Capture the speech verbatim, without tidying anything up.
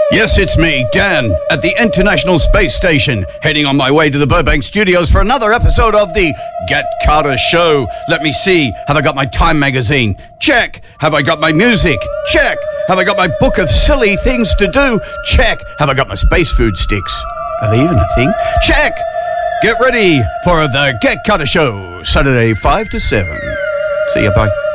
Yes, it's me, Dan, at the International Space Station, heading on my way to the Burbank studios for another episode of the Get Carter Show. Let me see. Have I got my Time magazine? Check. Have I got my music? Check. Have I got my book of silly things to do? Check. Have I got my space food sticks? Are they even a thing? Check. Get ready for the Get Carter Show, Saturday five to seven. See ya, bye.